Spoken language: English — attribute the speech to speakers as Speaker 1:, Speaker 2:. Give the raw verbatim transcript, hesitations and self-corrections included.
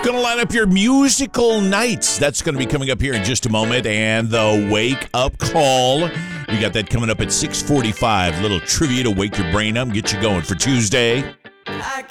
Speaker 1: Going to line up your musical nights. That's going to be coming up here in just a moment. And the Wake Up Call. We got that coming up at six forty-five. Little trivia to wake your brain up, get you going for Tuesday.
Speaker 2: I